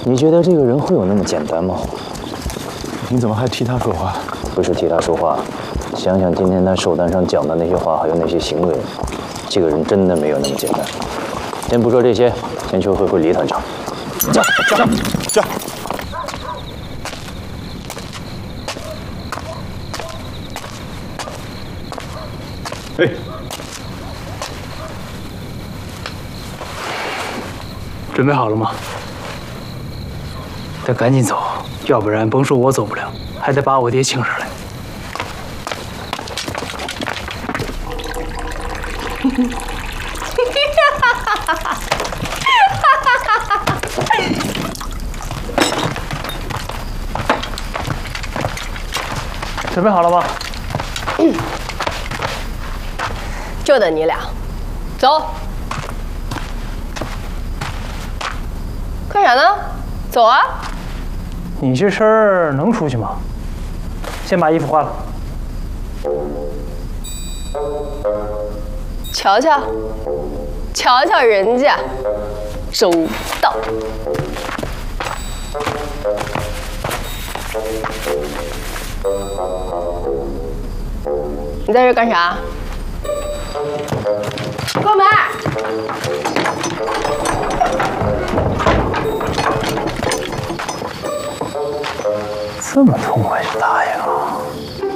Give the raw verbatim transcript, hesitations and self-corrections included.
你觉得这个人会有那么简单吗？ 你怎么还替他说话？ 不是替他说话，想想今天他手单上讲的那些话，还有那些行为，这个人真的没有那么简单。先不说这些，先去会会李团长。 驾驾驾！哎， 准备好了吗？得赶紧走，要不然甭说我走不了，还得把我爹请上来。准备好了吗？ 嗯，就等你俩，走。干啥呢？走啊！ 你这身儿能出去吗？先把衣服换了。 瞧瞧，瞧瞧人家，周到。你在这干啥？关门！ 这么痛快就答应了。